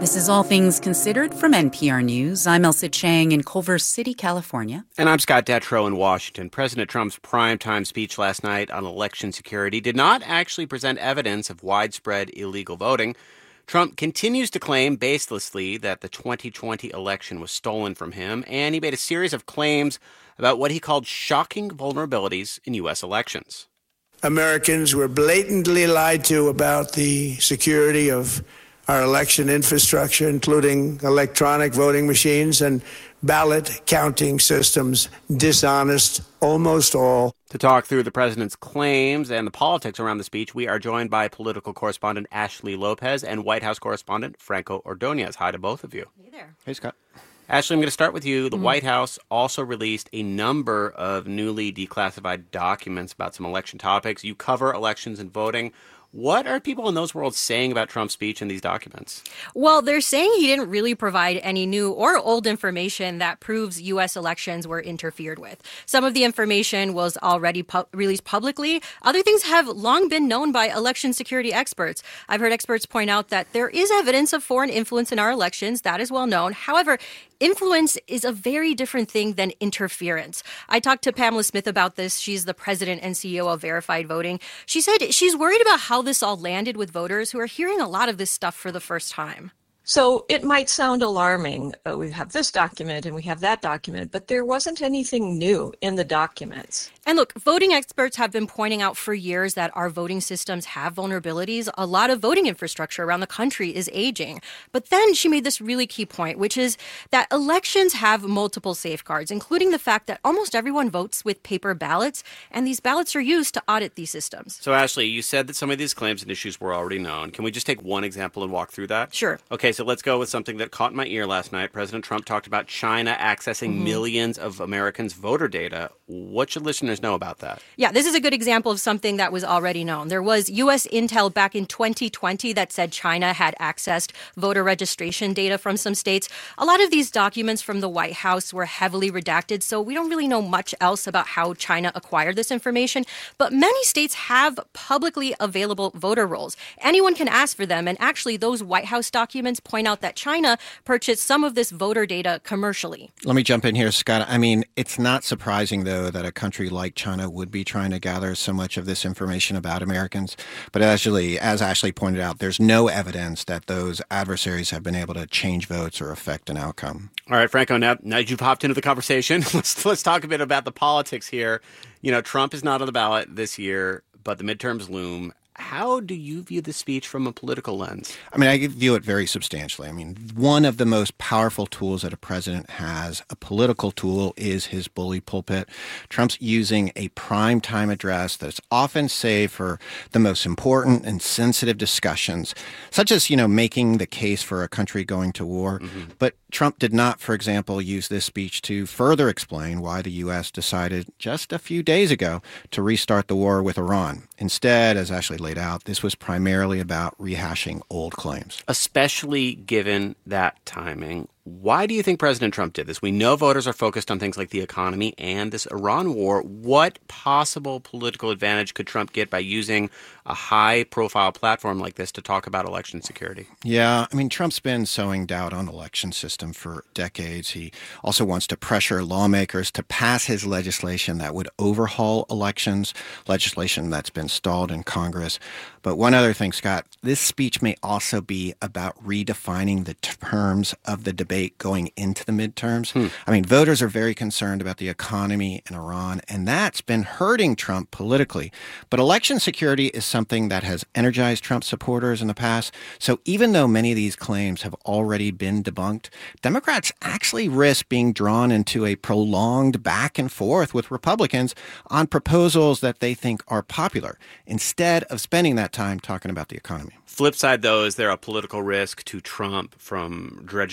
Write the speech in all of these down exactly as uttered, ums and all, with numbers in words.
This is All Things Considered from N P R News. I'm Elsa Chang in Culver City, California. And I'm Scott Detrow in Washington. President Trump's primetime speech last night on election security did not actually present evidence of widespread illegal voting. Trump continues to claim baselessly that the twenty twenty election was stolen from him, and he made a series of claims about what he called shocking vulnerabilities in U S elections. Americans were blatantly lied to about the security of our election infrastructure, including electronic voting machines and ballot counting systems, dishonest, almost all. To talk through the president's claims and the politics around the speech, we are joined by political correspondent Ashley Lopez and White House correspondent Franco Ordonez. Hi to both of you. Hey there. Hey, Scott. Ashley, I'm going to start with you. The Mm-hmm. White House also released a number of newly declassified documents about some election topics. You cover elections and voting. What are people in those worlds saying about Trump's speech in these documents? Well, they're saying he didn't really provide any new or old information that proves U S elections were interfered with. Some of the information was already pu- released publicly. Other things have long been known by election security experts. I've heard experts point out that there is evidence of foreign influence in our elections. That is well known. However, influence is a very different thing than interference. I talked to Pamela Smith about this. She's the president and C E O of Verified Voting. She said she's worried about how this all landed with voters who are hearing a lot of this stuff for the first time. So it might sound alarming. Uh, we have this document and we have that document, but there wasn't anything new in the documents. And look, voting experts have been pointing out for years that our voting systems have vulnerabilities. A lot of voting infrastructure around the country is aging. But then she made this really key point, which is that elections have multiple safeguards, including the fact that almost everyone votes with paper ballots, and these ballots are used to audit these systems. So, Ashley, you said that some of these claims and issues were already known. Can we just take one example and walk through that? Sure. Okay, so let's go with something that caught my ear last night. President Trump talked about China accessing Mm-hmm. millions of Americans' voter data. What should listeners know about that? Yeah, this is a good example of something that was already known. There was U S intel back in twenty twenty that said China had accessed voter registration data from some states. A lot of these documents from the White House were heavily redacted, so we don't really know much else about how China acquired this information. But many states have publicly available voter rolls. Anyone can ask for them, and actually those White House documents point out that China purchased some of this voter data commercially. Let me jump in here, Scott. I mean, it's not surprising, though, that a country like China would be trying to gather so much of this information about Americans. But actually, as Ashley pointed out, there's no evidence that those adversaries have been able to change votes or affect an outcome. All right, Franco, now, now you've hopped into the conversation. let's let's talk a bit about the politics here. You know, Trump is not on the ballot this year, but the midterms loom. How do you view the speech from a political lens? I mean, I view it very substantially. I mean, one of the most powerful tools that a president has, a political tool, is his bully pulpit. Trump's using a primetime address that's often saved for the most important and sensitive discussions, such as, you know, making the case for a country going to war. Mm-hmm. But Trump did not, for example, use this speech to further explain why the U S decided just a few days ago to restart the war with Iran. Instead, as Ashley laid out, this was primarily about rehashing old claims. Especially given that timing, why do you think President Trump did this? We know voters are focused on things like the economy and this Iran war. What possible political advantage could Trump get by using a high-profile platform like this to talk about election security? Yeah, I mean, Trump's been sowing doubt on the election system for decades. He also wants to pressure lawmakers to pass his legislation that would overhaul elections, legislation that's been stalled in Congress. But one other thing, Scott, this speech may also be about redefining the terms of the debate going into the midterms. Hmm. I mean, voters are very concerned about the economy in Iran, and that's been hurting Trump politically. But election security is something that has energized Trump supporters in the past. So even though many of these claims have already been debunked, Democrats actually risk being drawn into a prolonged back and forth with Republicans on proposals that they think are popular, instead of spending that time talking about the economy. Flip side, though, is there a political risk to Trump from dredging up these old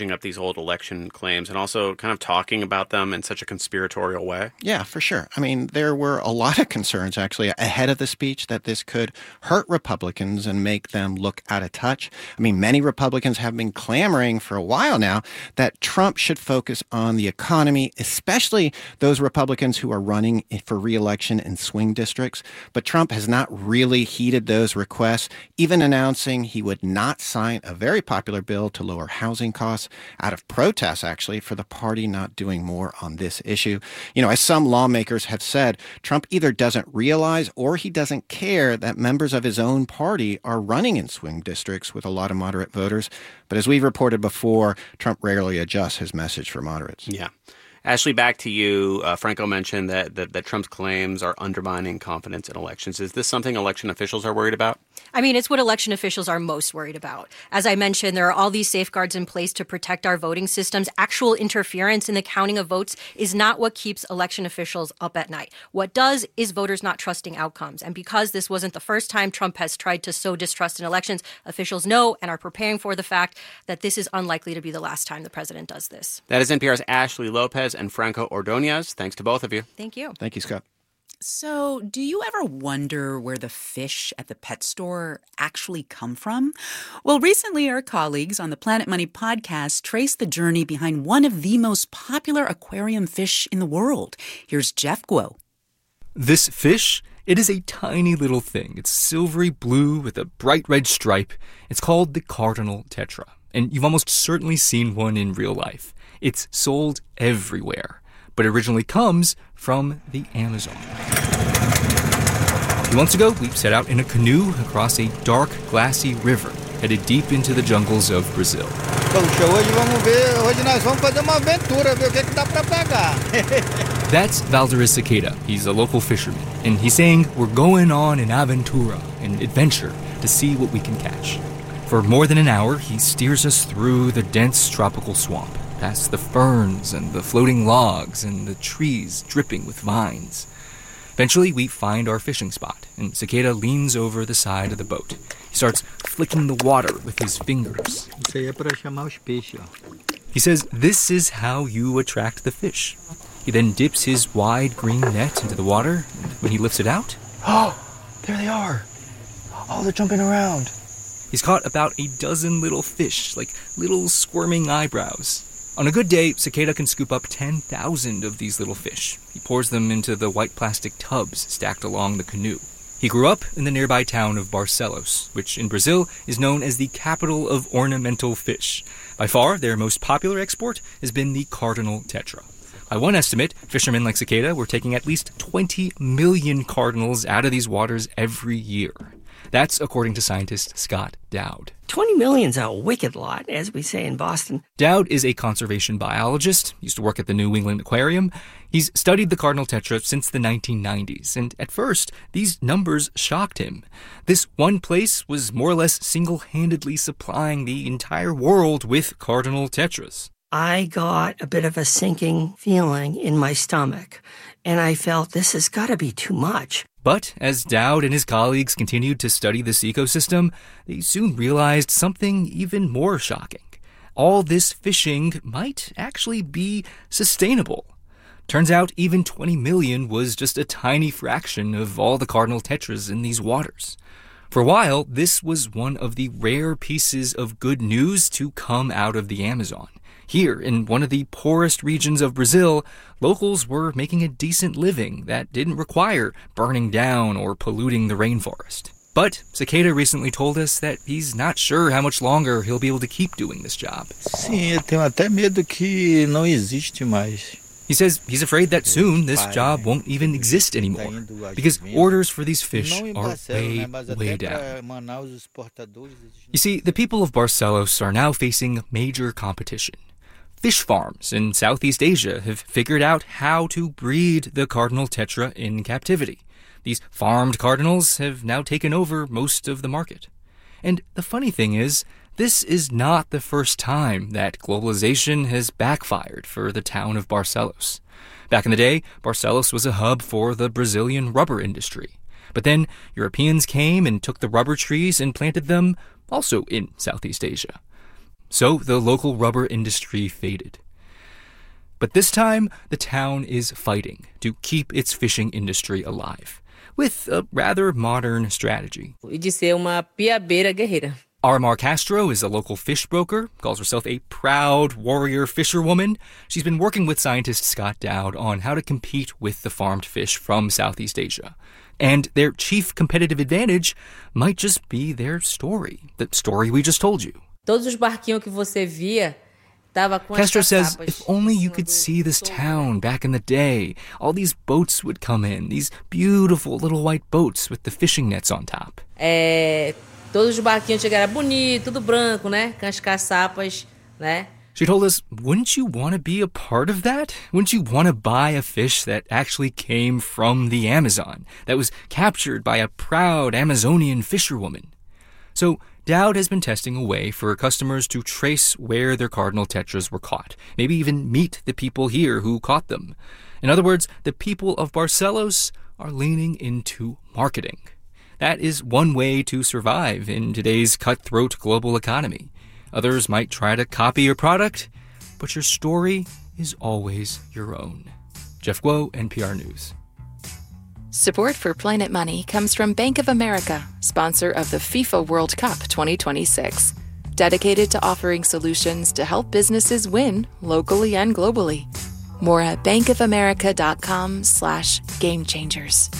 old election claims and also kind of talking about them in such a conspiratorial way? Yeah, for sure. I mean, there were a lot of concerns, actually, ahead of the speech that this could hurt Republicans and make them look out of touch. I mean, many Republicans have been clamoring for a while now that Trump should focus on the economy, especially those Republicans who are running for re-election in swing districts. But Trump has not really heeded those requests, even announcing he would not sign a very popular bill to lower housing costs out of protest, actually, for the party not doing more on this issue. You know, as some lawmakers have said, Trump either doesn't realize or he doesn't care that members of his own party are running in swing districts with a lot of moderate voters. But as we've reported before, Trump rarely adjusts his message for moderates. Yeah. Ashley, back to you. Uh, Franco mentioned that, that that Trump's claims are undermining confidence in elections. Is this something election officials are worried about? I mean, it's what election officials are most worried about. As I mentioned, there are all these safeguards in place to protect our voting systems. Actual interference in the counting of votes is not what keeps election officials up at night. What does is voters not trusting outcomes. And because this wasn't the first time Trump has tried to sow distrust in elections, officials know and are preparing for the fact that this is unlikely to be the last time the president does this. That is N P R's Ashley Lopez and Franco Ordonez. Thanks to both of you. Thank you. Thank you, Scott. So, do you ever wonder where the fish at the pet store actually come from? Well, recently our colleagues on the Planet Money podcast traced the journey behind one of the most popular aquarium fish in the world. Here's Jeff Guo. This fish, it is a tiny little thing. It's silvery blue with a bright red stripe. It's called the cardinal tetra, and you've almost certainly seen one in real life. It's sold everywhere, but originally comes from the Amazon. A few months ago, we set out in a canoe across a dark, glassy river, headed deep into the jungles of Brazil. That's Valderis Cicada. He's a local fisherman, and he's saying we're going on an aventura, an adventure, to see what we can catch. For more than an hour, he steers us through the dense tropical swamp, past the ferns and the floating logs and the trees dripping with vines. Eventually, we find our fishing spot, and Cicada leans over the side of the boat. He starts flicking the water with his fingers. He says this is how you attract the fish. He then dips his wide green net into the water, and when he lifts it out... Oh, there they are. Oh, they're jumping around. He's caught about a dozen little fish, like little squirming eyebrows. On a good day, Cicada can scoop up ten thousand of these little fish. He pours them into the white plastic tubs stacked along the canoe. He grew up in the nearby town of Barcelos, which in Brazil is known as the capital of ornamental fish. By far, their most popular export has been the cardinal tetra. By one estimate, fishermen like Cicada were taking at least twenty million cardinals out of these waters every year. That's according to scientist Scott Dowd. twenty million's a wicked lot, as we say in Boston. Dowd is a conservation biologist, used to work at the New England Aquarium. He's studied the cardinal tetra since the nineteen nineties, and at first, these numbers shocked him. This one place was more or less single-handedly supplying the entire world with cardinal tetras. I got a bit of a sinking feeling in my stomach, and I felt this has got to be too much. But as Dowd and his colleagues continued to study this ecosystem, they soon realized something even more shocking. All this fishing might actually be sustainable. Turns out even twenty million was just a tiny fraction of all the cardinal tetras in these waters. For a while, this was one of the rare pieces of good news to come out of the Amazon. Here, in one of the poorest regions of Brazil, locals were making a decent living that didn't require burning down or polluting the rainforest. But Cicada recently told us that he's not sure how much longer he'll be able to keep doing this job. Sim, eu tenho até medo que não existe mais. He says he's afraid that soon this job won't even exist anymore because orders for these fish are way, way down. You see, the people of Barcelos are now facing major competition. Fish farms in Southeast Asia have figured out how to breed the cardinal tetra in captivity. These farmed cardinals have now taken over most of the market. And the funny thing is, this is not the first time that globalization has backfired for the town of Barcelos. Back in the day, Barcelos was a hub for the Brazilian rubber industry. But then Europeans came and took the rubber trees and planted them also in Southeast Asia. so the local rubber industry faded. But this time, the town is fighting to keep its fishing industry alive, with a rather modern strategy. De ser uma piabeira guerreira. Armar Castro is a local fish broker, calls herself a proud warrior fisherwoman. She's been working with scientist Scott Dowd on how to compete with the farmed fish from Southeast Asia. And their chief competitive advantage might just be their story, the story we just told you. Todos os barquinhos que você via tava com Castro as says caçapas if only you could see this town back in the day. All these boats would come in, these beautiful little white boats with the fishing nets on top. É, todos os barquinhos chegaram bonito, tudo branco, né? Com as caçapas, né? She told us, wouldn't you want to be a part of that? Wouldn't you want to buy a fish that actually came from the Amazon, that was captured by a proud Amazonian fisherwoman? So Dowd has been testing a way for customers to trace where their cardinal tetras were caught, maybe even meet the people here who caught them. In other words, the people of Barcelos are leaning into marketing. That is one way to survive in today's cutthroat global economy. Others might try to copy your product, but your story is always your own. Jeff Guo, N P R News. Support for Planet Money comes from Bank of America, sponsor of the FIFA World Cup twenty twenty-six. Dedicated to offering solutions to help businesses win locally and globally. More at bankofamerica.com slash game changers.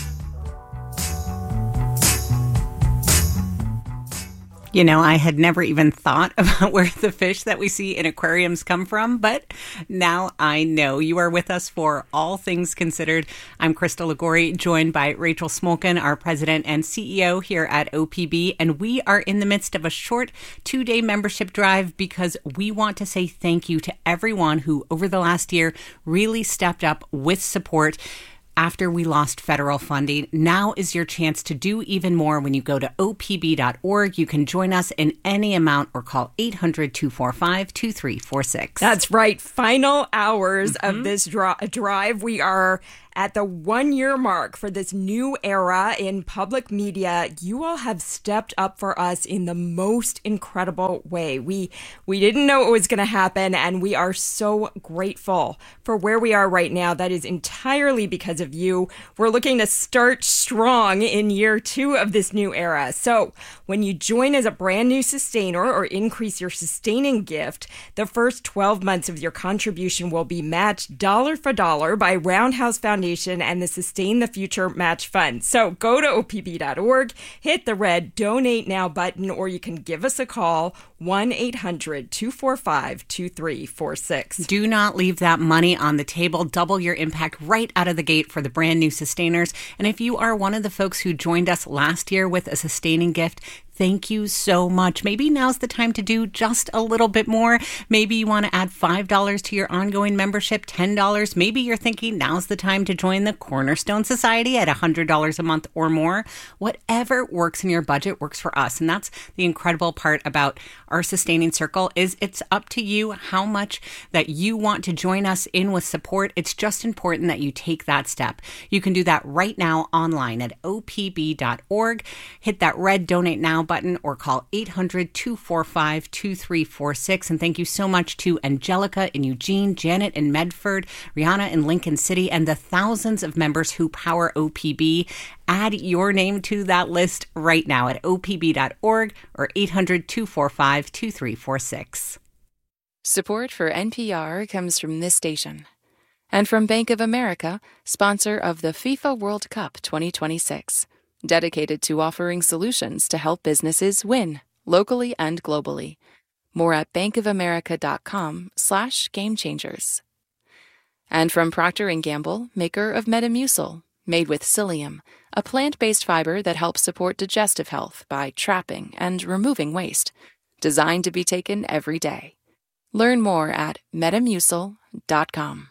You know, I had never even thought about where the fish that we see in aquariums come from, but now I know. You are with us for All Things Considered. I'm Krista Ligori, joined by Rachel Smolkin, our president and C E O here at O P B, and we are in the midst of a short two-day membership drive because we want to say thank you to everyone who, over the last year, really stepped up with support. After we lost federal funding, now is your chance to do even more when you go to O P B dot org. You can join us in any amount or call eight hundred, two four five, two three four six. That's right. Final hours Mm-hmm. of this dri- drive. We are at the one-year mark for this new era in public media. You all have stepped up for us in the most incredible way. We we didn't know it was going to happen, and we are so grateful for where we are right now. That is entirely because of you. We're looking to start strong in year two of this new era. So when you join as a brand new sustainer or increase your sustaining gift, the first twelve months of your contribution will be matched dollar for dollar by Roundhouse Foundation and the Sustain the Future Match Fund. So go to O P B dot org, hit the red Donate Now button, or you can give us a call, one eight hundred, two four five, two three four six. Do not leave that money on the table. Double your impact right out of the gate for the brand new sustainers. And if you are one of the folks who joined us last year with a sustaining gift, thank you so much. Maybe now's the time to do just a little bit more. Maybe you want to add five dollars to your ongoing membership, ten dollars. Maybe you're thinking now's the time to join the Cornerstone Society at one hundred dollars a month or more. Whatever works in your budget works for us. And that's the incredible part about our Sustaining Circle is it's up to you how much that you want to join us in with support. It's just important that you take that step. You can do that right now online at O P B dot org. Hit that red Donate Now button or call eight hundred, two four five, two three four six. And thank you so much to Angelica in Eugene, Janet in Medford, Rihanna in Lincoln City, and the thousands of members who power O P B. Add your name to that list right now at O P B dot org or eight hundred, two four five, two three four six. Support for N P R comes from this station and from Bank of America, sponsor of the FIFA World Cup twenty twenty-six. Dedicated to offering solutions to help businesses win locally and globally. More at bankofamerica.com slash game changers. And from Procter and Gamble, maker of Metamucil, made with psyllium, a plant-based fiber that helps support digestive health by trapping and removing waste. Designed to be taken every day. Learn more at metamucil dot com.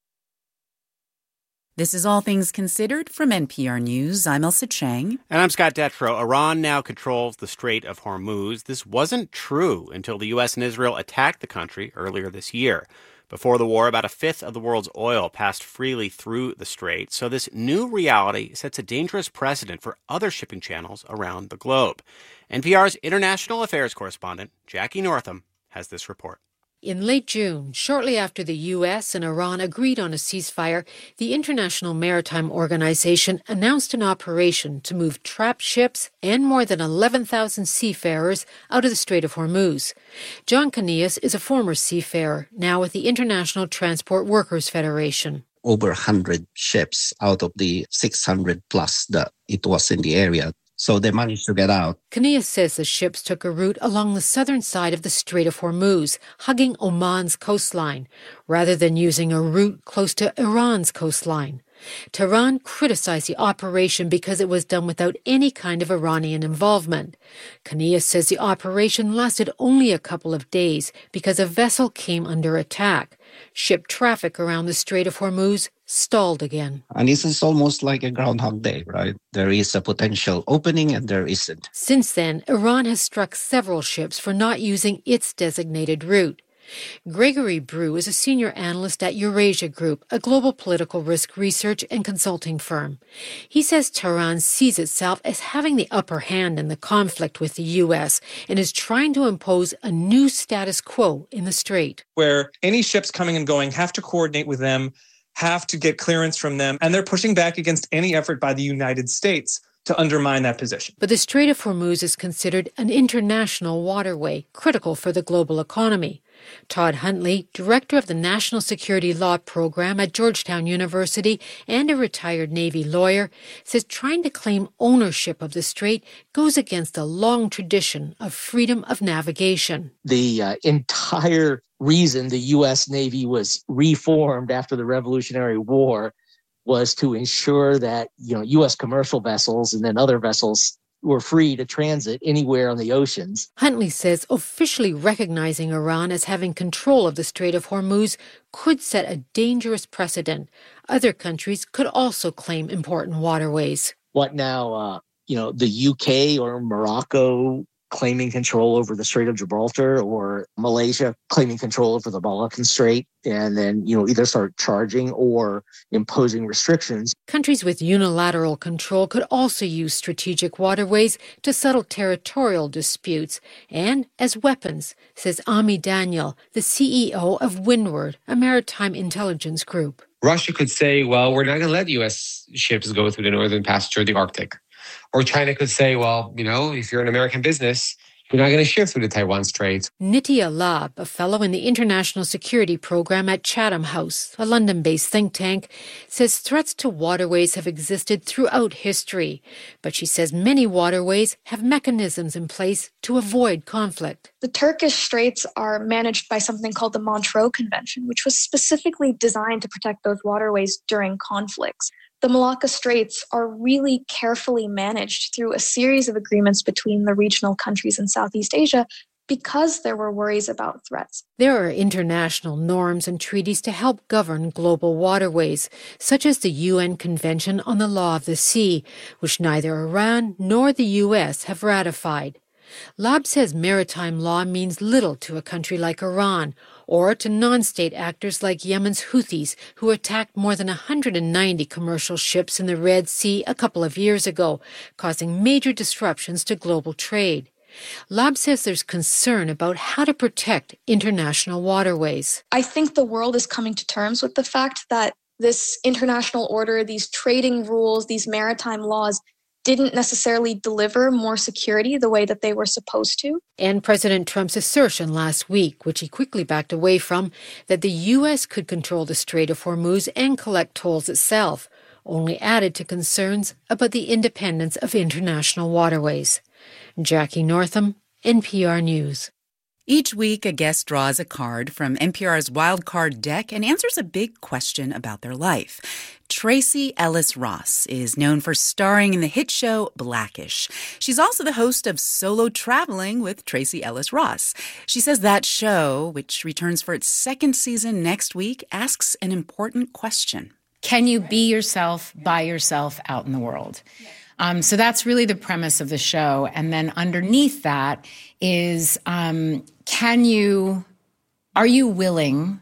This is All Things Considered from N P R News. I'm Elsa Chang. And I'm Scott Detrow. Iran now controls the Strait of Hormuz. This wasn't true until the U S and Israel attacked the country earlier this year. Before the war, about a fifth of the world's oil passed freely through the strait. So this new reality sets a dangerous precedent for other shipping channels around the globe. N P R's international affairs correspondent, Jackie Northam, has this report. In late June, shortly after the U S and Iran agreed on a ceasefire, the International Maritime Organization announced an operation to move trapped ships and more than eleven thousand seafarers out of the Strait of Hormuz. John Canillas is a former seafarer, now with the International Transport Workers Federation. Over one hundred ships out of the six hundred plus that it was in the area. So they managed to get out. Canillas says the ships took a route along the southern side of the Strait of Hormuz, hugging Oman's coastline, rather than using a route close to Iran's coastline. Tehran criticized the operation because it was done without any kind of Iranian involvement. Canillas says the operation lasted only a couple of days because a vessel came under attack. Ship traffic around the Strait of Hormuz stalled again. And this is almost like a Groundhog Day, right? There is a potential opening and there isn't. Since then, Iran has struck several ships for not using its designated route. Gregory Brew is a senior analyst at Eurasia Group, a global political risk research and consulting firm. He says Tehran sees itself as having the upper hand in the conflict with the U S and is trying to impose a new status quo in the strait, where any ships coming and going have to coordinate with them, have to get clearance from them, and they're pushing back against any effort by the United States to undermine that position. But the Strait of Hormuz is considered an international waterway, critical for the global economy. Todd Huntley, director of the National Security Law Program at Georgetown University and a retired Navy lawyer, says trying to claim ownership of the strait goes against a long tradition of freedom of navigation. The uh, entire reason the U S Navy was reformed after the Revolutionary War was to ensure that, you know, U S commercial vessels and then other vessels were free to transit anywhere on the oceans. Huntley says officially recognizing Iran as having control of the Strait of Hormuz could set a dangerous precedent. Other countries could also claim important waterways. What now, uh, you know, the U K or Morocco claiming control over the Strait of Gibraltar, or Malaysia claiming control over the Malaccan Strait, and then, you know, either start charging or imposing restrictions. Countries with unilateral control could also use strategic waterways to settle territorial disputes and as weapons, says Ami Daniel, the C E O of Windward, a maritime intelligence group. Russia could say, well, we're not going to let U S ships go through the Northern Passage or the Arctic. Or China could say, well, you know, if you're an American business, you're not going to ship through the Taiwan Strait. Nitya Lab, a fellow in the International Security Program at Chatham House, a London-based think tank, says threats to waterways have existed throughout history. But she says many waterways have mechanisms in place to avoid conflict. The Turkish Straits are managed by something called the Montreux Convention, which was specifically designed to protect those waterways during conflicts. The Malacca Straits are really carefully managed through a series of agreements between the regional countries in Southeast Asia because there were worries about threats. There are international norms and treaties to help govern global waterways, such as the U N Convention on the Law of the Sea, which neither Iran nor the U S have ratified. Lab says maritime law means little to a country like Iran or to non-state actors like Yemen's Houthis, who attacked more than one hundred ninety commercial ships in the Red Sea a couple of years ago, causing major disruptions to global trade. Lab says there's concern about how to protect international waterways. I think the world is coming to terms with the fact that this international order, these trading rules, these maritime laws didn't necessarily deliver more security the way that they were supposed to. And President Trump's assertion last week, which he quickly backed away from, that the U S could control the Strait of Hormuz and collect tolls itself, only added to concerns about the independence of international waterways. Jackie Northam, N P R News. Each week, a guest draws a card from N P R's Wild Card deck and answers a big question about their life. Tracee Ellis Ross is known for starring in the hit show Blackish. She's also the host of Solo Traveling with Tracee Ellis Ross. She says that show, which returns for its second season next week, asks an important question. Can you be yourself by yourself out in the world? Um, so that's really the premise of the show. And then underneath that is, um, can you, are you willing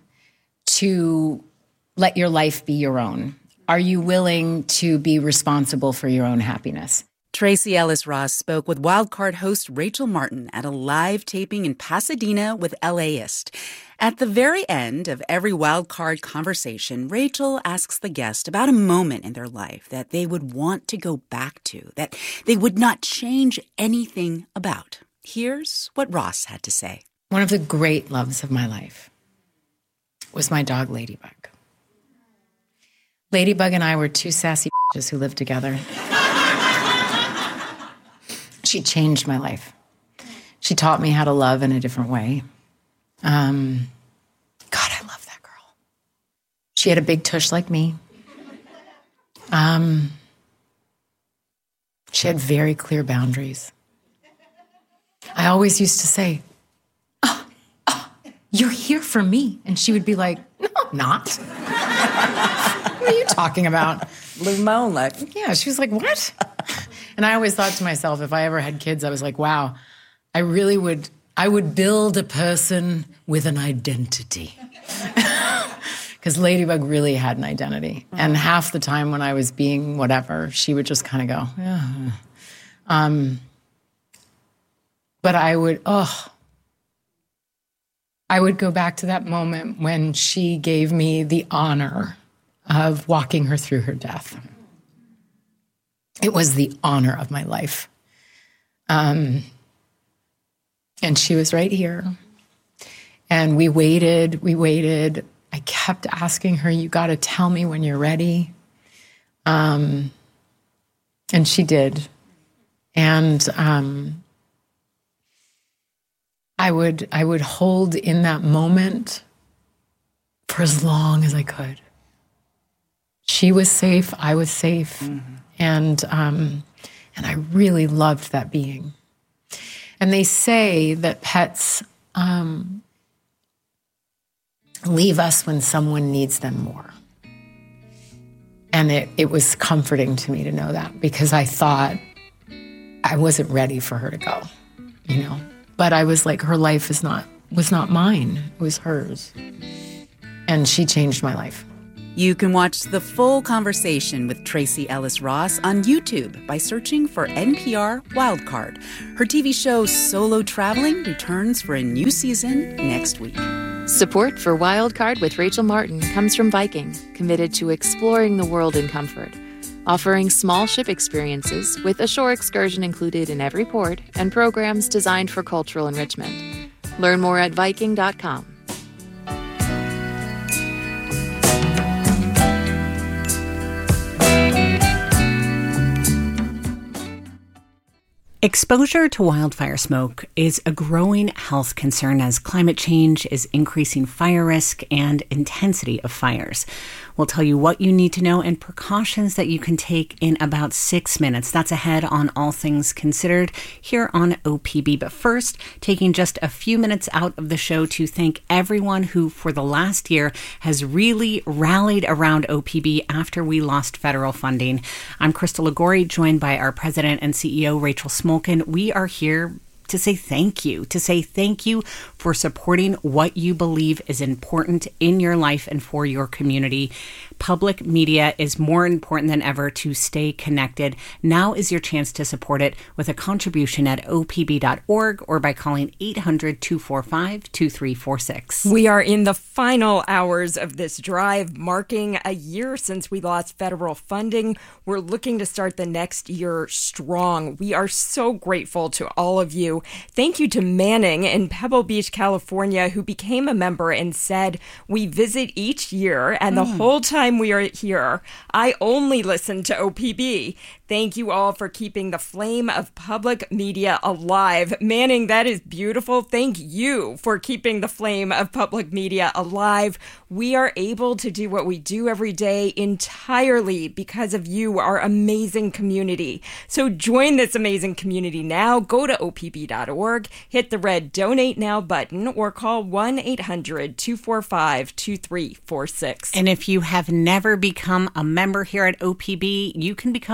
to let your life be your own? Are you willing to be responsible for your own happiness? Tracee Ellis Ross spoke with Wildcard host Rachel Martin at a live taping in Pasadena with LAist. At the very end of every Wildcard conversation, Rachel asks the guest about a moment in their life that they would want to go back to, that they would not change anything about. Here's what Ross had to say. One of the great loves of my life was my dog, Ladybug. Ladybug and I were two sassy bitches who lived together. She changed my life. She taught me how to love in a different way. Um, God, I love that girl. She had a big tush like me. Um, she had very clear boundaries. I always used to say, oh, oh, you're here for me. And she would be like, no, I'm not. What are you talking about? Live my own life. Yeah, she was like, what? And I always thought to myself, if I ever had kids, I was like, wow, I really would, I would build a person with an identity. Because Ladybug really had an identity. And half the time when I was being whatever, she would just kind of go, yeah. Um, but I would, oh, I would go back to that moment when she gave me the honor of walking her through her death. It was the honor of my life. Um, and she was right here. And we waited, we waited. I kept asking her, you got to tell me when you're ready. Um, and she did. And um, I would, I would hold in that moment for as long as I could. She was safe, I was safe. Mm-hmm. And um, and I really loved that being. And they say that pets um, leave us when someone needs them more. And it, it was comforting to me to know that, because I thought I wasn't ready for her to go, you know. But I was like, her life is not was not mine, it was hers. And she changed my life. You can watch the full conversation with Tracee Ellis Ross on YouTube by searching for N P R Wildcard. Her T V show Solo Traveling returns for a new season next week. Support for Wildcard with Rachel Martin comes from Viking, committed to exploring the world in comfort, offering small ship experiences with a shore excursion included in every port and programs designed for cultural enrichment. Learn more at Viking dot com. Exposure to wildfire smoke is a growing health concern as climate change is increasing fire risk and intensity of fires. We'll tell you what you need to know and precautions that you can take in about six minutes. That's ahead on All Things Considered here on O P B. But first, taking just a few minutes out of the show to thank everyone who for the last year has really rallied around O P B after we lost federal funding. I'm Crystal Ligori, joined by our president and C E O, Rachel Smolkin. We are here to say thank you, to say thank you for supporting what you believe is important in your life and for your community. Public media is more important than ever to stay connected. Now is your chance to support it with a contribution at O P B dot org or by calling eight hundred, two four five, two three four six. We are in the final hours of this drive, marking a year since we lost federal funding. We're looking to start the next year strong. We are so grateful to all of you. Thank you to Manning in Pebble Beach, California, who became a member and said, we visit each year, and the mm. whole time we are here, I only listen to O P B. Thank you all for keeping the flame of public media alive. Manning, that is beautiful. Thank you for keeping the flame of public media alive. We are able to do what we do every day entirely because of you, our amazing community. So join this amazing community now. Go to O P B dot org, hit the red Donate Now button, or call one eight hundred, two four five, two three four six. And if you have never become a member here at O P B, you can become our new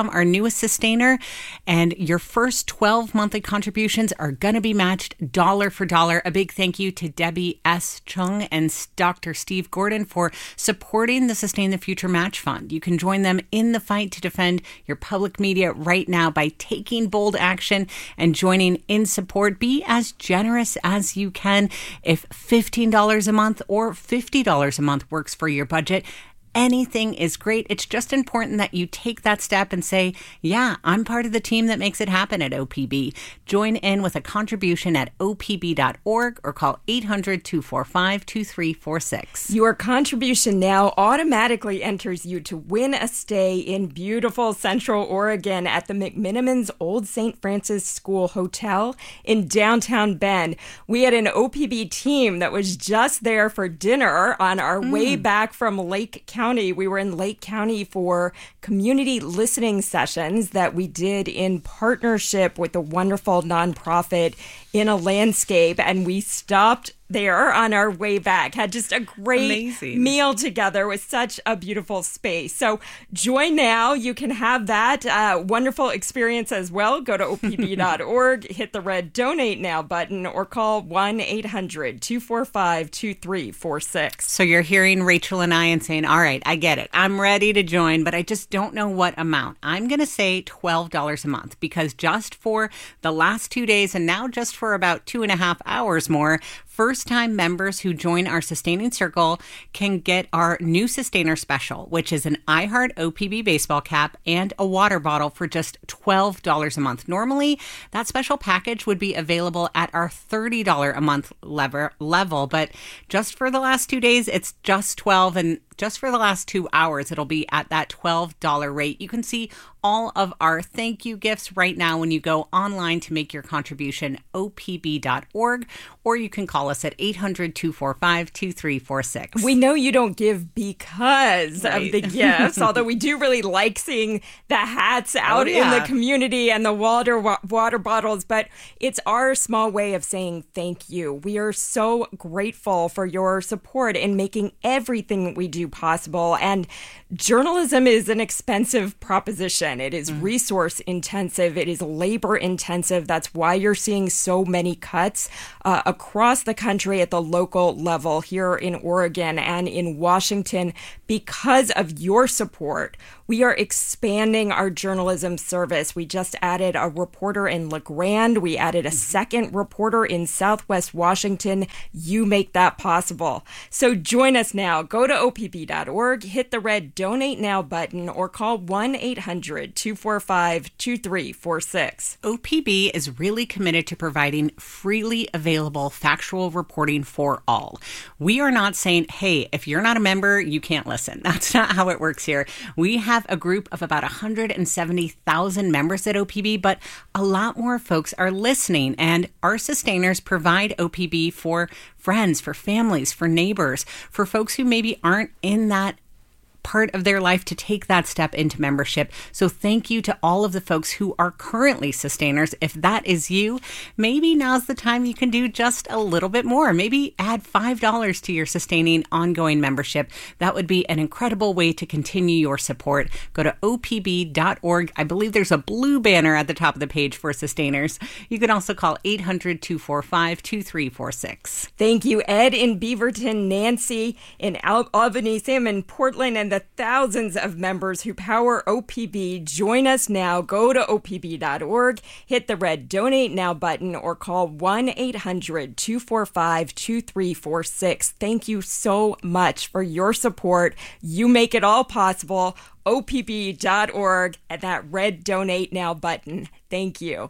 you a sustainer, and your first twelve monthly contributions are going to be matched dollar for dollar. A big thank you to Debbie S. Chung and Doctor Steve Gordon for supporting the Sustain the Future Match Fund. You can join them in the fight to defend your public media right now by taking bold action and joining in support. Be as generous as you can. If fifteen dollars a month or fifty dollars a month works for your budget, anything is great. It's just important that you take that step and say, yeah, I'm part of the team that makes it happen at O P B. Join in with a contribution at O P B dot org or call eight hundred, two four five, two three four six. Your contribution now automatically enters you to win a stay in beautiful Central Oregon at the McMinimans Old Saint Francis School Hotel in downtown Bend. We had an O P B team that was just there for dinner on our mm. way back from Lake County. We were in Lake County for community listening sessions that we did in partnership with the wonderful nonprofit In a Landscape, and we stopped there on our way back. Had just a great Amazing. meal together with such a beautiful space. So join now. You can have that uh, wonderful experience as well. Go to O P B dot org, hit the red Donate Now button, or call one eight hundred, two four five, two three four six. So you're hearing Rachel and I and saying, all right, I get it. I'm ready to join, but I just don't know what amount. I'm going to say twelve dollars a month, because just for the last two days and now just for about two and a half hours more, first-time members who join our Sustaining Circle can get our new Sustainer Special, which is an iHeart O P B baseball cap and a water bottle for just twelve dollars a month. Normally, that special package would be available at our thirty dollars a month lever, level, but just for the last two days, it's just twelve dollars, and just for the last two hours, it'll be at that twelve dollars rate. You can see all of our thank you gifts right now when you go online to make your contribution, O P B dot org, or you can call us at eight hundred, two four five, two three four six. We know you don't give because right. of the gifts, although we do really like seeing the hats out oh, yeah. in the community and the water water bottles, but it's our small way of saying thank you. We are so grateful for your support in making everything we do possible, and journalism is an expensive proposition. It is mm. resource intensive. It is labor intensive. That's why you're seeing so many cuts uh, across the country at the local level here in Oregon and in Washington. Because of your support, we are expanding our journalism service. We just added a reporter in La Grande. We added a second reporter in Southwest Washington. You make that possible. So join us now. Go to O P B dot org, hit the red Donate Now button, or call one eight hundred, two four five, two three four six. O P B is really committed to providing freely available factual reporting for all. We are not saying, hey, if you're not a member, you can't listen. That's not how it works here. We have a group of about one hundred seventy thousand members at O P B, but a lot more folks are listening, and our sustainers provide O P B for friends, for families, for neighbors, for folks who maybe aren't in that part of their life to take that step into membership. So thank you to all of the folks who are currently sustainers. If that is you, maybe now's the time you can do just a little bit more. Maybe add five dollars to your sustaining ongoing membership. That would be an incredible way to continue your support. Go to O P B dot org. I believe there's a blue banner at the top of the page for sustainers. You can also call eight hundred, two four five, two three four six. Thank you, Ed in Beaverton, Nancy in Al- Albany, Sam in Portland, and the thousands of members who power O P B. Join us now. Go to O P B dot org, hit the red Donate Now button, or call one eight hundred, two four five, two three four six. Thank you so much for your support. You make it all possible. O P B dot org and that red Donate Now button. Thank you.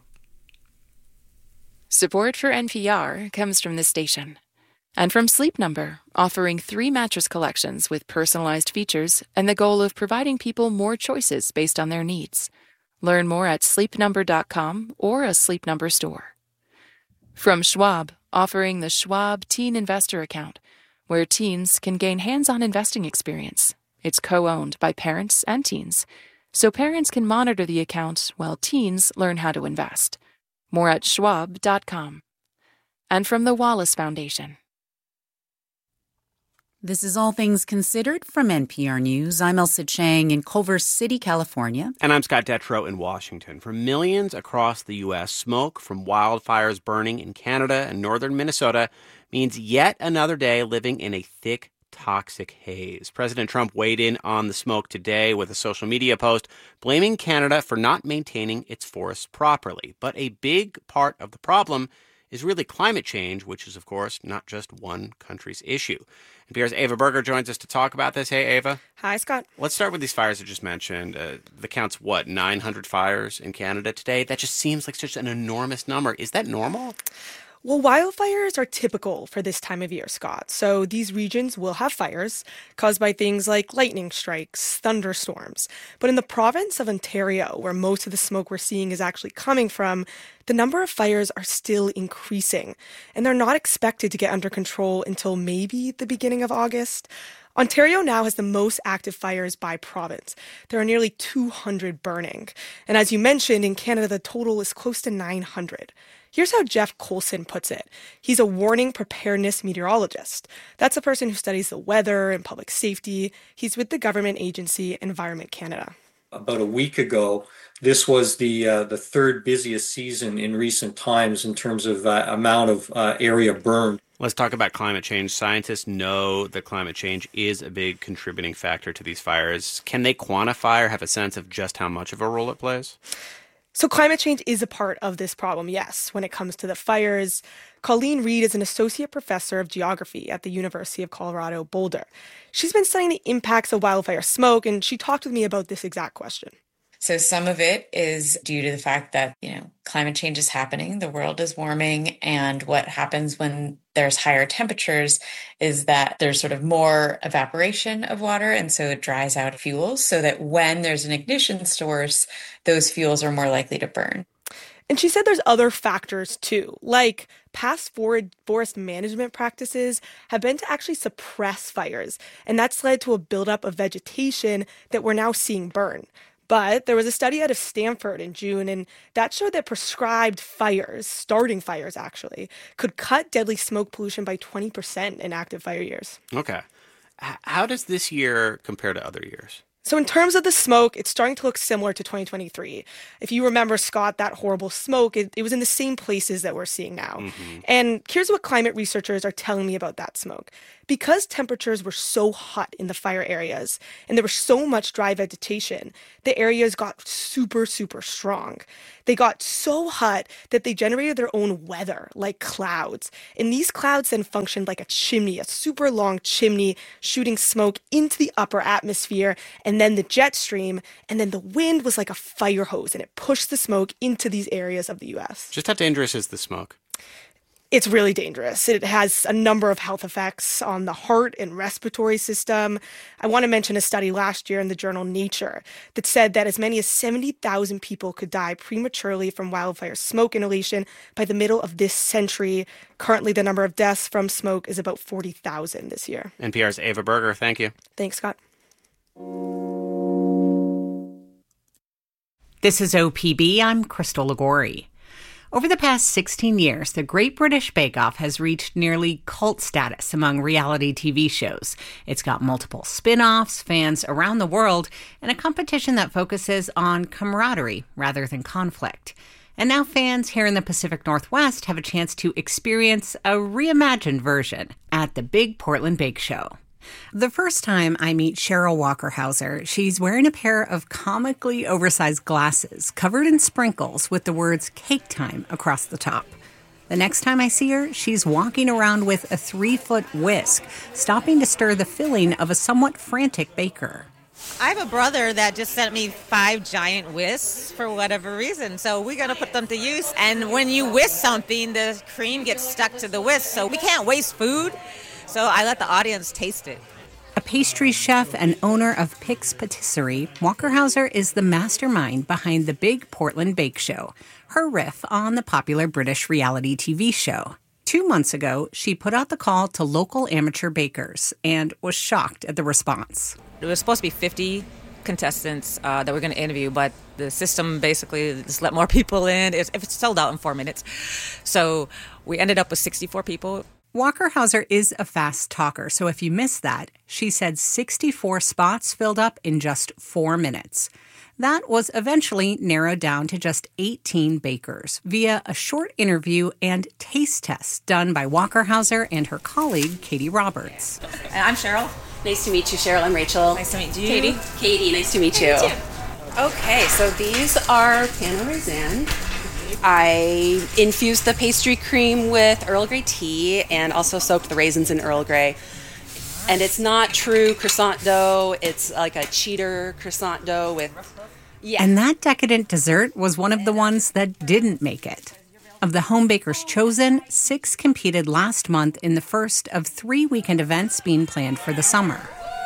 Support for N P R comes from this station. And from Sleep Number, offering three mattress collections with personalized features and the goal of providing people more choices based on their needs. Learn more at sleep number dot com or a Sleep Number store. From Schwab, offering the Schwab Teen Investor Account, where teens can gain hands-on investing experience. It's co-owned by parents and teens, so parents can monitor the account while teens learn how to invest. More at schwab dot com. And from the Wallace Foundation. This is All Things Considered from N P R News. I'm Elsa Chang in Culver City, California. And I'm Scott Detrow in Washington. For millions across the U S, smoke from wildfires burning in Canada and northern Minnesota means yet another day living in a thick, toxic haze. President Trump weighed in on the smoke today with a social media post blaming Canada for not maintaining its forests properly. But a big part of the problem is really climate change, which is, of course, not just one country's issue. N P R's Ava Berger joins us to talk about this. Hey, Ava. Hi, Scott. Let's start with these fires I just mentioned. Uh, the count's, what, nine hundred fires in Canada today? That just seems like such an enormous number. Is that normal? Well, wildfires are typical for this time of year, Scott. So these regions will have fires caused by things like lightning strikes, thunderstorms. But in the province of Ontario, where most of the smoke we're seeing is actually coming from, the number of fires are still increasing. And they're not expected to get under control until maybe the beginning of August. Ontario now has the most active fires by province. There are nearly two hundred burning. And as you mentioned, in Canada, the total is close to nine hundred. Here's how Jeff Coulson puts it. He's a warning preparedness meteorologist. That's a person who studies the weather and public safety. He's with the government agency Environment Canada. About a week ago, this was the uh, the third busiest season in recent times in terms of uh, amount of uh, area burned. Let's talk about climate change. Scientists know that climate change is a big contributing factor to these fires. Can they quantify or have a sense of just how much of a role it plays? So climate change is a part of this problem, yes, when it comes to the fires. Colleen Reed is an associate professor of geography at the University of Colorado Boulder. She's been studying the impacts of wildfire smoke, and she talked with me about this exact question. So some of it is due to the fact that, you know, climate change is happening, the world is warming, and what happens when there's higher temperatures is that there's sort of more evaporation of water, and so it dries out fuels so that when there's an ignition source, those fuels are more likely to burn. And she said there's other factors too, like past forest management practices have been to actually suppress fires, and that's led to a buildup of vegetation that we're now seeing burn. But there was a study out of Stanford in June, and that showed that prescribed fires, starting fires actually, could cut deadly smoke pollution by twenty percent in active fire years. Okay. H- how does this year compare to other years? So in terms of the smoke, it's starting to look similar to twenty twenty-three. If you remember, Scott, that horrible smoke, it, it was in the same places that we're seeing now. Mm-hmm. And here's what climate researchers are telling me about that smoke. Because temperatures were so hot in the fire areas and there was so much dry vegetation, the areas got super, super strong. They got so hot that they generated their own weather, like clouds. And these clouds then functioned like a chimney, a super long chimney, shooting smoke into the upper atmosphere, and then the jet stream, and then the wind was like a fire hose, and it pushed the smoke into these areas of the U S. Just how dangerous is the smoke? It's really dangerous. It has a number of health effects on the heart and respiratory system. I want to mention a study last year in the journal Nature that said that as many as seventy thousand people could die prematurely from wildfire smoke inhalation by the middle of this century. Currently, the number of deaths from smoke is about forty thousand this year. N P R's Ava Berger, thank you. Thanks, Scott. This is O P B. I'm Crystal Ligori. Over the past sixteen years, the Great British Bake Off has reached nearly cult status among reality T V shows. It's got multiple spin-offs, fans around the world, and a competition that focuses on camaraderie rather than conflict. And now fans here in the Pacific Northwest have a chance to experience a reimagined version at the Big Portland Bake Show. The first time I meet Cheryl Walker-Hauser, she's wearing a pair of comically oversized glasses covered in sprinkles with the words Cake Time across the top. The next time I see her, she's walking around with a three-foot whisk, stopping to stir the filling of a somewhat frantic baker. I have a brother that just sent me five giant whisks for whatever reason, so we're going to put them to use. And when you whisk something, the cream gets stuck to the whisk, so we can't waste food. So I let the audience taste it. A pastry chef and owner of Pix Patisserie, Walker-Hauser is the mastermind behind the Big Portland Bake Show, her riff on the popular British reality T V show. Two months ago, she put out the call to local amateur bakers and was shocked at the response. There was supposed to be fifty contestants uh, that we're going to interview, but the system basically just let more people in. It's, it's sold out in four minutes. So we ended up with sixty-four people. Walker Hauser is a fast talker, so if you missed that, she said sixty-four spots filled up in just four minutes. That was eventually narrowed down to just eighteen bakers via a short interview and taste test done by Walker Hauser and her colleague, Katie Roberts. I'm Cheryl. Nice to meet you, Cheryl. I'm Rachel. Nice to meet you. Katie. Katie, nice to meet you. Nice to meet you. Okay, so these are pain au raisin. I infused the pastry cream with Earl Grey tea and also soaked the raisins in Earl Grey. And it's not true croissant dough. It's like a cheater croissant dough with... Yeah. And that decadent dessert was one of the ones that didn't make it. Of the home bakers chosen, six competed last month in the first of three weekend events being planned for the summer.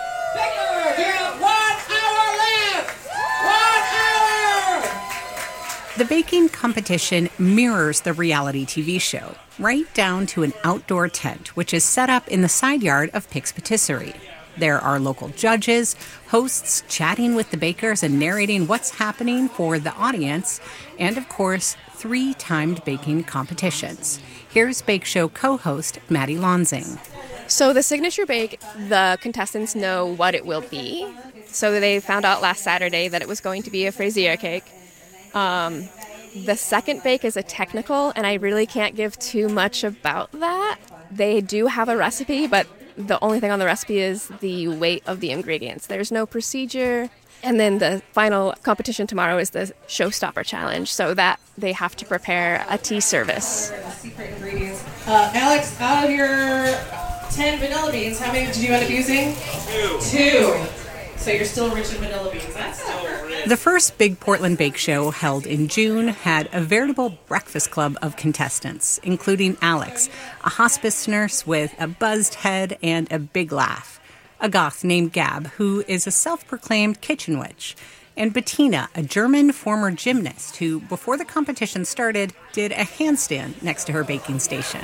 The baking competition mirrors the reality T V show, right down to an outdoor tent, which is set up in the side yard of Pick's Patisserie. There are local judges, hosts chatting with the bakers and narrating what's happening for the audience, and of course, three timed baking competitions. Here's Bake Show co-host Maddie Lansing. So the signature bake, the contestants know what it will be. So they found out last Saturday that it was going to be a fraisier cake. Um, the second bake is a technical, and I really can't give too much about that. They do have a recipe, but the only thing on the recipe is the weight of the ingredients. There's no procedure. And then the final competition tomorrow is the Showstopper Challenge, so that they have to prepare a tea service. Secret ingredients. Uh, Alex, out of your ten vanilla beans, how many did you end up using? Two. Two. So you're still rich in vanilla beans. That's still rich. The first Big Portland Bake Show, held in June, had a veritable breakfast club of contestants, including Alex, a hospice nurse with a buzzed head and a big laugh, a goth named Gab, who is a self-proclaimed kitchen witch, and Bettina, a German former gymnast who, before the competition started, did a handstand next to her baking station.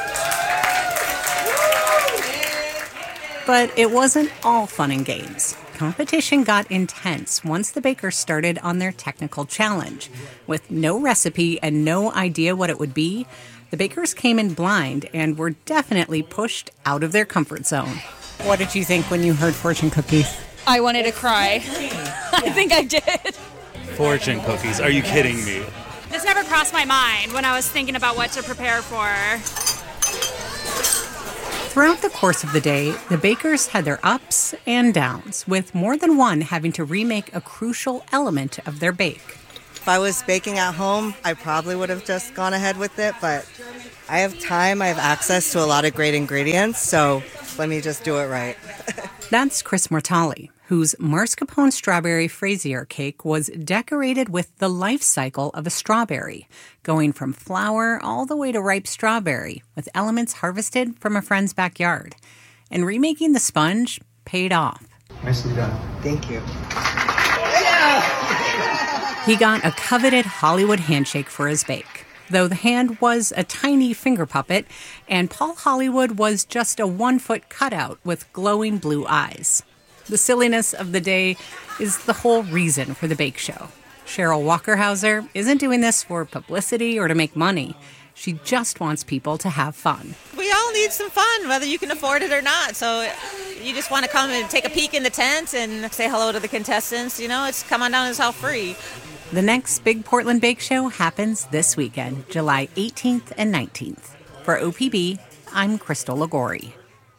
But it wasn't all fun and games. Competition got intense once the bakers started on their technical challenge. With no recipe and no idea what it would be, the bakers came in blind and were definitely pushed out of their comfort zone. What did you think when you heard fortune cookies? I wanted to cry. I think I did. Fortune cookies, are you kidding me? This never crossed my mind when I was thinking about what to prepare for. Throughout the course of the day, the bakers had their ups and downs, with more than one having to remake a crucial element of their bake. If I was baking at home, I probably would have just gone ahead with it, but I have time, I have access to a lot of great ingredients, so let me just do it right. That's Chris Mortali, whose mascarpone strawberry fraisier cake was decorated with the life cycle of a strawberry, going from flower all the way to ripe strawberry, with elements harvested from a friend's backyard. And remaking the sponge paid off. Nicely done. Thank you. He got a coveted Hollywood handshake for his bake, though the hand was a tiny finger puppet, and Paul Hollywood was just a one-foot cutout with glowing blue eyes. The silliness of the day is the whole reason for the bake show. Cheryl Walker Hauser isn't doing this for publicity or to make money. She just wants people to have fun. We all need some fun, whether you can afford it or not. So you just want to come and take a peek in the tent and say hello to the contestants. You know, it's come on down, it's all free. The next Big Portland Bake Show happens this weekend, July eighteenth and nineteenth. For O P B, I'm Crystal Ligori.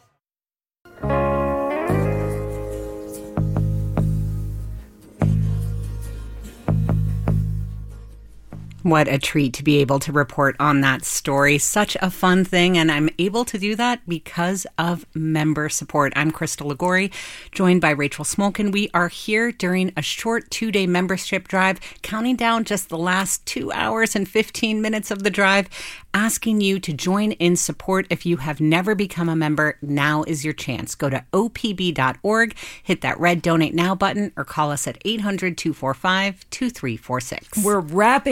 What a treat to be able to report on that story. Such a fun thing, and I'm able to do that because of member support. I'm Crystal Ligori, joined by Rachel Smolkin. We are here during a short two-day membership drive, counting down just the last two hours and fifteen minutes of the drive, asking you to join in support. If you have never become a member, now is your chance. Go to O P B dot org, hit that red Donate Now button, or call us at eight hundred, two four five, two three four six. We're wrapping up our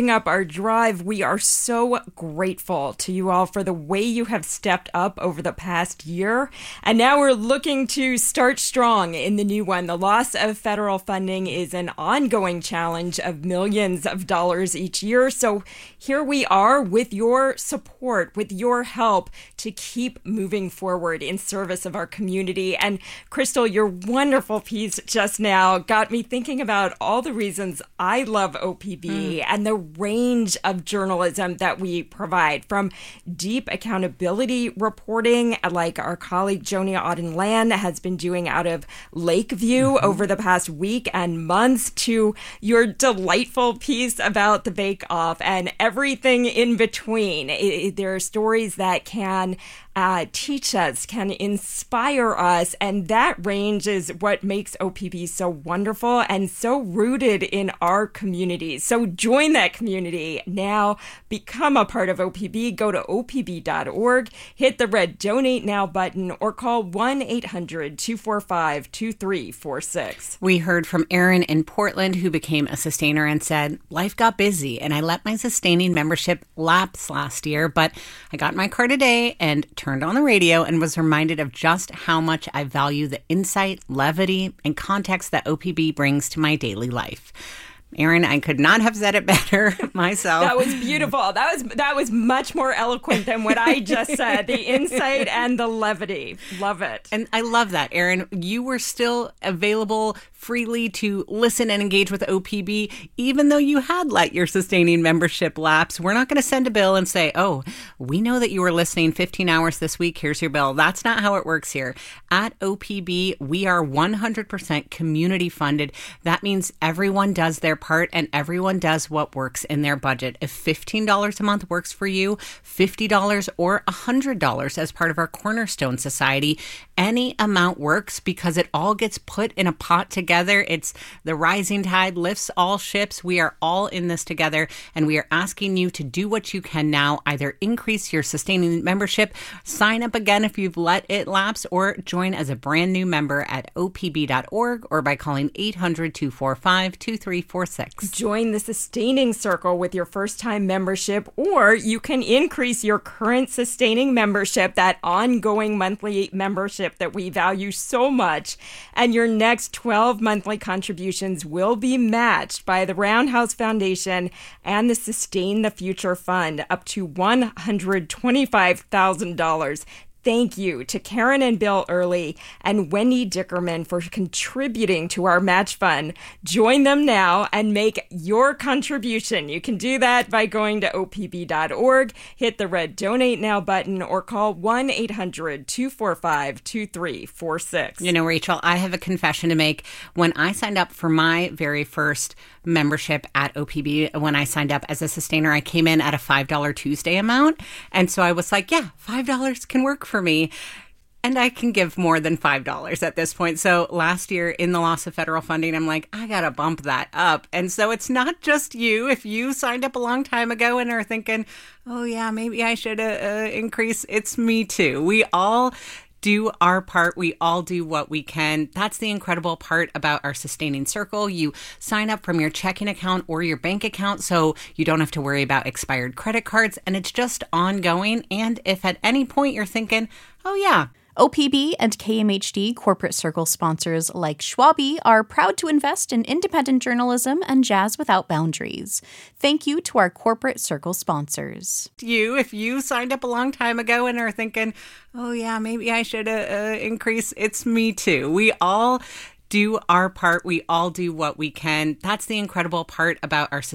our drive. We are so grateful to you all for the way you have stepped up over the past year. And now we're looking to start strong in the new one. The loss of federal funding is an ongoing challenge of millions of dollars each year. So here we are with your support, with your help to keep moving forward in service of our community. And Crystal, your wonderful piece just now got me thinking about all the reasons I love O P B mm. and the range of journalism that we provide, from deep accountability reporting like our colleague Joni Auden-Land has been doing out of Lakeview mm-hmm. over the past week and months, to your delightful piece about the Bake Off and everything in between. It, it, there are stories that can Uh, teach us, can inspire us, and that range is what makes O P B so wonderful and so rooted in our communities. So join that community now, become a part of O P B, go to O P B dot org, hit the red Donate Now button, or call one eight hundred two four five two three four six. We heard from Erin in Portland, who became a sustainer and said, life got busy and I let my sustaining membership lapse last year, but I got my card today and turned on the radio and was reminded of just how much I value the insight, levity, and context that O P B brings to my daily life. Erin, I could not have said it better myself. That was beautiful. That was that was much more eloquent than what I just said. The insight and the levity. Love it. And I love that, Erin. You were still available freely to listen and engage with O P B, even though you had let your sustaining membership lapse. We're not going to send a bill and say, oh, we know that you were listening fifteen hours this week. Here's your bill. That's not how it works here. At O P B, we are one hundred percent community funded. That means everyone does their part and everyone does what works in their budget. If fifteen dollars a month works for you, fifty dollars or one hundred dollars as part of our Cornerstone Society, any amount works because it all gets put in a pot together. It's the rising tide lifts all ships. We are all in this together, and we are asking you to do what you can now. Either increase your sustaining membership, sign up again if you've let it lapse, or join as a brand new member at O P B dot org or by calling eight hundred two four five two three four six. Join the sustaining circle with your first-time membership, or you can increase your current sustaining membership, that ongoing monthly membership that we value so much, and your next twelve monthly contributions will be matched by the Roundhouse Foundation and the Sustain the Future Fund, up to one hundred twenty-five thousand dollars. Thank you to Karen and Bill Early and Wendy Dickerman for contributing to our match fund. Join them now and make your contribution. You can do that by going to O P B dot org, hit the red Donate Now button, or call one eight hundred two four five two three four six. You know, Rachel, I have a confession to make. When I signed up for my very first membership at O P B, when I signed up as a sustainer, I came in at a five dollars Tuesday amount. And so I was like, yeah, five dollars can work for me. And I can give more than five dollars at this point. So last year, in the loss of federal funding, I'm like, I got to bump that up. And so it's not just you. If you signed up a long time ago and are thinking, oh, yeah, maybe I should uh, uh, increase, it's me too. We all do our part. We all do what we can. That's the incredible part about our Sustaining Circle. You sign up from your checking account or your bank account, so you don't have to worry about expired credit cards, and it's just ongoing. And if at any point you're thinking, oh yeah, O P B and K M H D Corporate Circle sponsors like Schwabi are proud to invest in independent journalism and jazz without boundaries. Thank you to our Corporate Circle sponsors. You, if you signed up a long time ago and are thinking, oh yeah, maybe I should uh, uh, increase, it's me too. We all do our part. We all do what we can. That's the incredible part about our